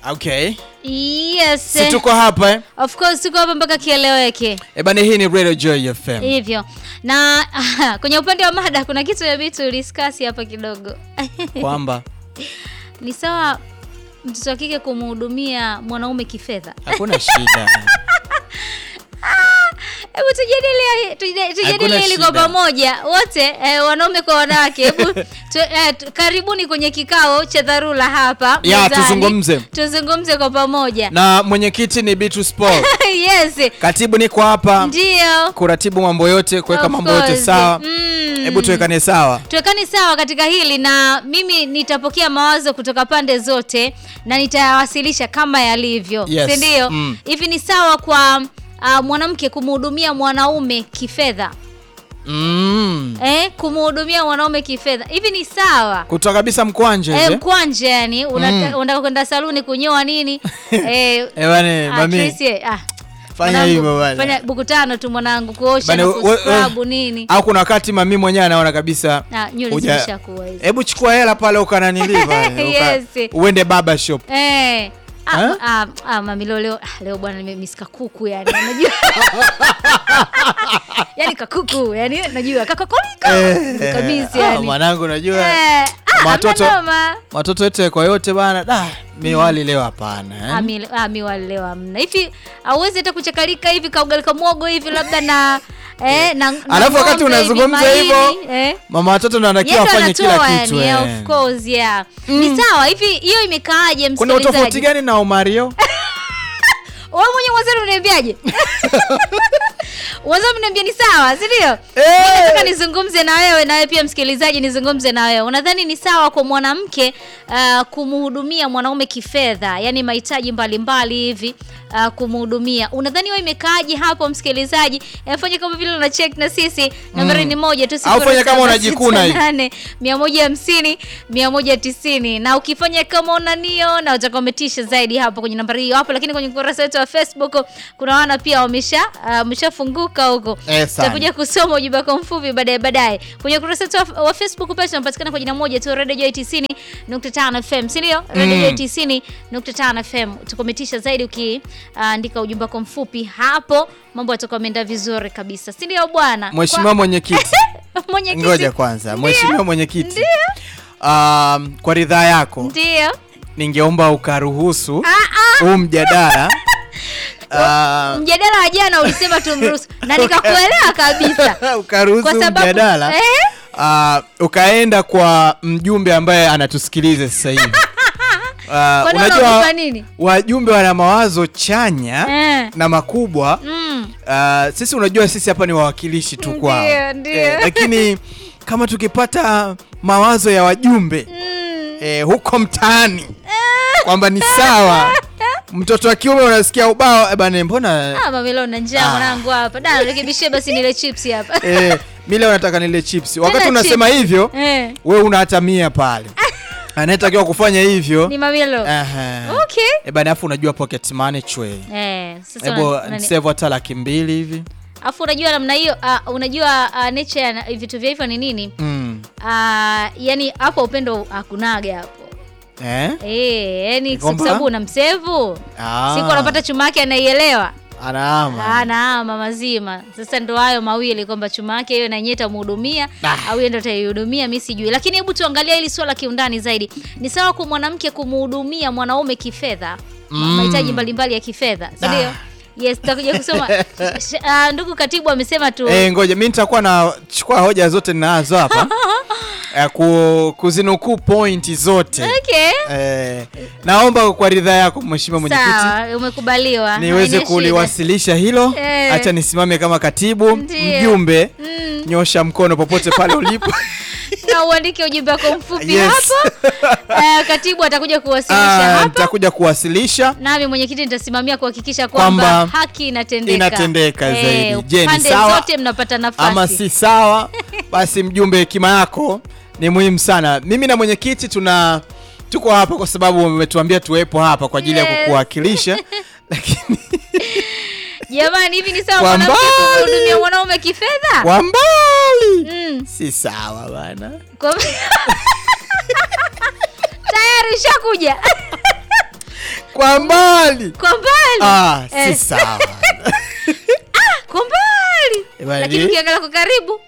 Okay. Yes. Si tuko hapa Of course tuko hapa mpaka kieleweke. Bana, hii ni Radio Joy FM. Hivyo. Na kwenye upande wa mada kuna kitu ya vitu discuss hapa kidogo. Kwamba ni sawa mtoto wa kike kumhudumia mwanaume kifedha. Hakuna shida. Hebu tujadili hili kwa pamoja wote, wanaume kwa wanawake. Hebu karibuni kwenye kikao cha dharura hapa. Ya tuzungumze kwa pamoja. Na mwenyekiti ni Beatrice Paul. Yes. Katibu niko hapa. Ndio. Kuratibu mambo yote, kuweka mambo yote sawa. Hebu tuwekane sawa. Tuwekane sawa katika hili, na mimi nitapokea mawazo kutoka pande zote na nitayawasilisha kama yalivyo. Yes. Si ndio? Hivi ni sawa kwa mwanamke kumhudumia mwanaume kifedha? Kumhudumia mwanaume kifedha. Hivi ni sawa? Kutoka kabisa mkwanje hivi. Mkwanje yani unataka kwenda saluni kunyoa nini? Bwana mami. Fanya hivyo bwana. Fanya buku 5 tu mwanangu, kuosha na kuscrub nini. Au kuna wakati mami mwenyewe anaona kabisa nywele zimeshakuwa hizo. Hebu chukua hela pale ukananiliva pale. Yes. Uende barber shop. Mami leo bwana nimemiska kuku yani, unajua. Yani kakuku yani, unajua kakakolika kabisa yani. Mwanangu unajua. Watoto wote kwa yote bana. Mimi wali leo hapana. Mimi wali leo hamna. Hivi hauwezi hata kuchakalika hivi kaugali kamogo hivi labda na alafu wakati unazungumza hivyo mama watoto ndo anatakiwa afanye kila kitu. Of course yeah. Ni sawa hivi, hiyo imekaaje msikilizaji? Kuna utofauti gani na Mario? Wewe mwenyewe waziri unaniambiaje? Waziri unaniambia ni sawa, si ndio? Nataka nizungumze na wewe pia msikilizaji nizungumze na wewe. Unadhani ni sawa kwa mwanamke kumhudumia mwanaume kifedha, yani mahitaji mbalimbali hivi kumhudumia? Unadhani wewe imekaaje hapo msikilizaji? Fanya kama vile una check na sisi. Nambari ni 1 tu 0. Au fanya kama unajikuna hivi. 150 190. Na ukifanya kama unanio na utakometisha zaidi hapo kwenye nambari hiyo hapo, lakini kwenye kurasa yetu wa Facebook kuna wana pia wameshafunguka huko. Tutakuja kusoma ujumbe wako mfupi baadaye. Kwenye kurasa yetu wa Facebook page tunapatikana kwa jina moja tu, Radio Joy 90.5 FM. Si ndio? Radio Joy 90.5 FM. Tukometisha zaidi ukiandika ujumbe wako mfupi hapo, mambo yatakwenda vizuri kabisa. Si ndio bwana? Mheshimiwa mwenyekiti. Ngoja kwanza. Mheshimiwa mwenyekiti. Kwa ridhaa yako. Ndio. Ningeomba ukaruhusu mjadala. Mjadala wa jana ulisema tumruhusu na nikakuelewa kabisa. Ukaruhusu mjadala. Ukaenda kwa mjumbe ambaye anatusikiliza sasa hivi. Unajua wajumbe wana mawazo chanya na makubwa. Sisi unajua sisi hapa ni wawakilishi tu kwao. Lakini kama tukipata mawazo ya wajumbe huko mtaani kwamba ni sawa, mtoto wa kiume unasikia ubao bana, mbona mama leo na njaa mwanangu hapa. Rekebishie basi nile chips hapa. Mimi leo nataka nile chips. Wakati unasema hivyo wewe una hata 100 pale. Anatakiwa kufanya hivyo ni Mamilo. Okay. Bana, afu unajua pocket money chwe. Sasa save hata 200 hivi. Afu unajua namna hiyo, unajua nature ya vitu vya hivyo ni nini? Yani hapo upendo hakunaga hapo. Yani sababu unamsevu. Siku anapata chuma yake anaielewa. Anaama mazima. Sasa ndo hayo mawili kwamba chuma yake hiyo na nyeta mhudumia au yeye ndo ataihudumia, mimi sijui. Lakini hebu tuangalia hili swala kiundani zaidi. Ni sawa kwa mwanamke kumhudumia mwanaume kifedha? Mahitaji mbalimbali ya kifedha, si ndio? Yes, tutakuja kusoma. Ndugu katibu amesema tu. Ngoja mimi nitakuwa na chukua hoja zote ninazo hapa. Kuzinukuu point zote. Okay. Naomba kwa ridhaa yako mheshimiwa mwenyekiti. Sawa, umekubaliwa. Niweze kuliwasilisha hilo. Acha nisimame kama katibu. Mjumbe, nyosha mkono popote pale ulipo. Na uandike ujumbe wako mfupi hapo. Katibu atakuja kuwasilisha hapa. Nitakuja kuwasilisha. Nami mwenyekiti nitasimamia kuhakikisha kwamba haki inatendeka zaidi. Je, ni sawa? Zote mnapata nafasi. Ama si sawa? Basi mjumbe, hekima yako ni muhimu sana. Mimi na mwenyekiti tuko hapa kwa sababu umetuambia tuwepo hapa kwa ajili ya kukuwakilisha. Lakini jamani, hivi ni sawa mwanamke kumhudumia mwanaume kifedha? Kwa mbali. Si sawa bana. Tayari shakuja. Kwa mbali. Kwa mbali. Si sawa. Kwa mbali. Lakini ukiangalia kwa karibu.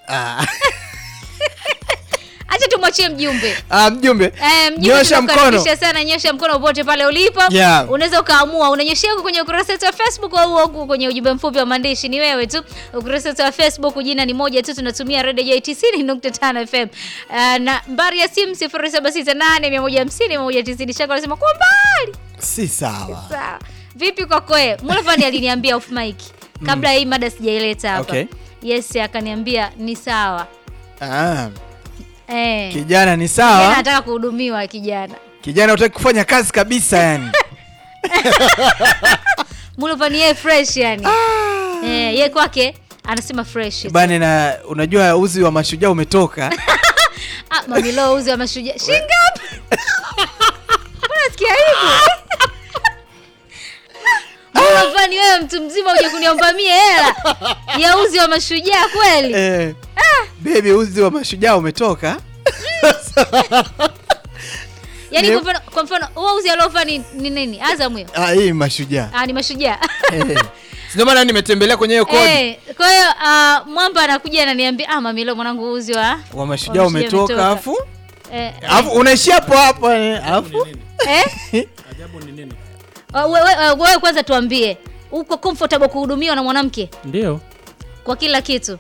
Acha tumwachie mjumbe. Mjumbe. Nyosha mkono. Sana nyosha mkono popote pale ulipo. Yeah. Unaweza ukaamua unanyoshia huko kwenye ukurasa wetu wa Facebook au huko kwenye ujumbe mfupi wa maandishi, ni wewe tu. Ukurasa wetu wa Facebook jina ni moja tu, tunatumia Radio Joy 90.5 FM. Na nambari ya simu 0768150190. Shaka anasema kwa mbali. Si sawa. Sawa. Vipi kwa kwe? Mulafani aliniambia off mic kabla hii mada sijaileta hapa. Okay. Yes, akaniambia ni sawa. Kijana ni sawa. Kijana anataka kuhudumiwa kijana. Kijana hutaki kufanya kazi kabisa yani. Mulafani yeye fresh yani. Yeye kwake anasema fresh. Bana, na unajua uzi wa mashujaa umetoka. Mamilo uzi wa mashujaa. Shingapi? Unasikia hivyo? Mulafani wewe mtu mzima uje kuniomba mie hela ya uzi wa mashujaa kweli? Baby, uzi wa mashujaa umetoka. Yaani kwa mfano huo uzi aliofa ni nini? Azam hiyo. Hii mashujaa. Ni mashujaa. Ndio maana nimetembelea kwenye hiyo kodi. Kwa hiyo mwamba anakuja ananiambia Mamilo mwanangu uzi wa mashujaa umetoka afu. Afu unaishia hapo afu. Ajabu ni nini? Wewe kwanza tuambie, uko comfortable kuhudumiwa na mwanamke? Ndio. Kwa kila kitu.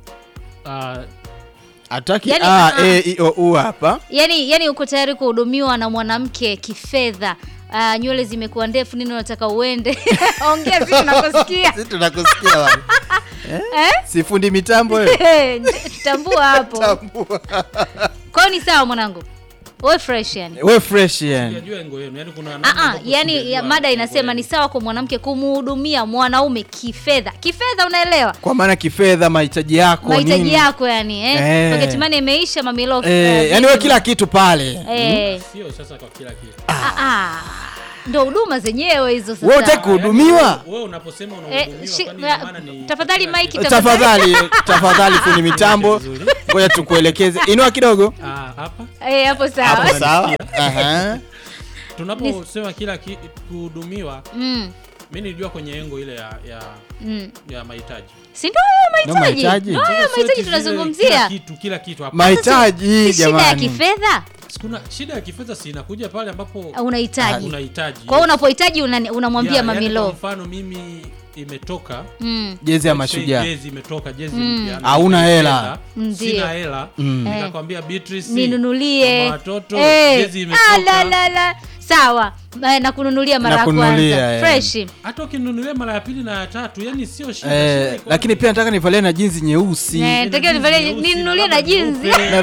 Ataki hapa. Yaani uko tayari kuhudumiwa na mwanamke kifedha? Nywele zimekuwa ndefu, nini unataka uende? Ongea, sisi tunakusikia. Sisi tunakusikia bwana. Si fundi mitambo wewe. Tutambua hapo. Tambua. Kwa ni sawa mwanangu. Wewe fresh yani. Wewe fresh yani. Sijajua engo yenu. Yaani kuna yani mada inasema ni sawa kwa mwanamke kumhudumia mwanaume kifedha. Kifedha unaelewa? Kwa maana kifedha mahitaji yako nini? Mahitaji yako yani, Wakati mane imeisha Mamilo. Yani wewe kila kitu pale. Sio sasa kwa kila kitu. Ndio huduma zenyewe hizo sasa. Wewe unataka kuhudumiwa? Wewe unaposema unahudumiwa kwani maana ni tafadhali mic tafadhali fundi mitambo. Ngoja tukuelekeze. Inua kidogo. Hapa? Hapo sawa. Hapo sawa. Tunaposema kila kuhudumiwa, mimi nilijua kwenye engo ile ya mahitaji. Si ndio mahitaji? Ndio mahitaji tunazungumzia. Kila kitu hapa. Mahitaji jamani. Shida ya kifedha? Kuna shida ya kifedha si inakuja pale ambapo unahitaji. Kwa hiyo unapohitaji unamwambia Mamilo. Kwa mfano mimi imetoka jezi ya mashujaa. Jezi imetoka, jezi mpya. Hauna hela. Sina hela. Nikakwambia Beatrice ninunulie watoto jezi imetoka. La. Sawa. Na kununulia mara ya kwanza. Fresh. Hata ukininunulia mara ya pili na ya tatu, yani sio shida. Lakini pia nataka nivalie na jinsi nyeusi. Nataka ninunulie na jinsi.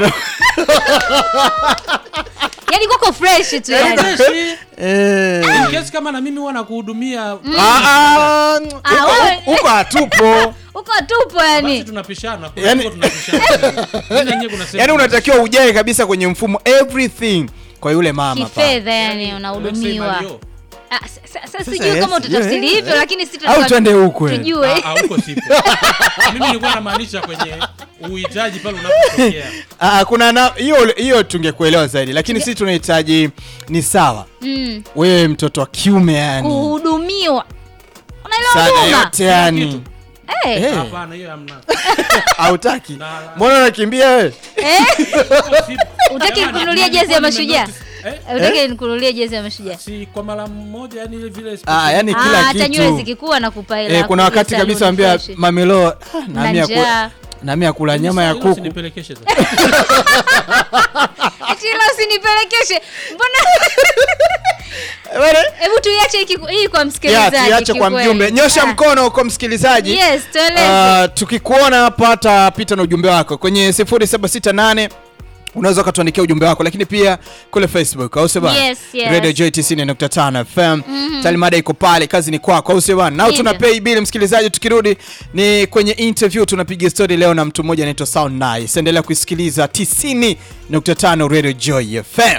Yaani kuko fresh tu yani. Kiasi kama na mimi huwa nakuhudumia. Uko atupo. Uko atupo yani. Basi tunapishana, tunapishana. Yaani unatakiwa ujae kabisa kwenye mfumo everything kwa yule mama pale. Kifedha yani unahudumiwa. Sasa sijui kama utatafsiri hivyo, lakini sisi au twende huko. Tujue. Huko sipo. Mimi nilikuwa namaanisha kwenye uhitaji pale unapotokea. Kuna hiyo tungekuelewa zaidi, lakini sisi tunahitaji ni sawa. Wewe mtoto wa kiume yani. Kuhudumiwa. Unaelewa sana yote yani. Hapana, hiyo hamna. Hautaki? Mbona unakimbia wewe? Utaki kununulia jezi ya mashujaa? Utaki nikununulie jezi ya mashujaa? Si kwa mara moja yani ile vile. Yani kila kitu. Hata nywele zikikuwa na kupa hela. Kuna wakati kabisa ambia Mamilo naamia kula nyama ya kuku. Usinipelekeshe sasa. Ati leo usinipelekeshe. Mbona? Hebu tuiache hii kwa msikilizaji. Tuiache kwa mjumbe. Nyosha mkono kwa msikilizaji. Yes, tueleze. Tukikuona hapa hata pita na ujumbe wako kwenye 0768 unaweza kutuandikia ujumbe wako, lakini pia kule Facebook au sema Radio Joy 90.5 FM. Talimada iko pale, kazi ni kwako au sema. Nao tuna pay bill msikilizaji. Tukirudi ni kwenye interview, tunapiga story leo na mtu mmoja anaitwa Sound Nice. Endelea kusikiliza 90.5 Radio Joy FM.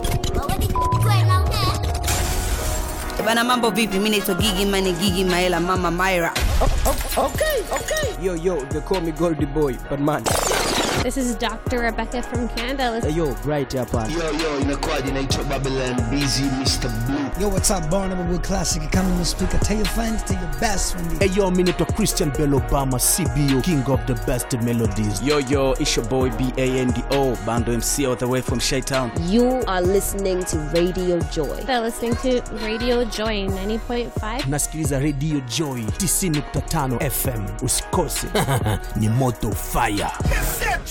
Bana, mambo vipi? Mimi naitwa Gigi Maela Mama Myra. Okay. Yo, they call me Goldie Boy, but man. This is Dr. Rebecca from Canada. Hey, yo, Bright hapa. Yo, inakuwaje? Naitwa Babylon Busy Mr. Blue. Yo, what's up, Barnum with Classic? Come on the speaker. Tell your friends, tell your best friend. Hey, yo, mimi naitwa Christian Bell Obama, CBO, King of the Best Melodies. Yo, it's your boy BANDO, Bando MC all the way from Chi-Town. You are listening to Radio Joy. They're listening to Radio Joy 90.5. Nasikiliza Radio Joy 90.5 FM. Usikose. Ni moto fire.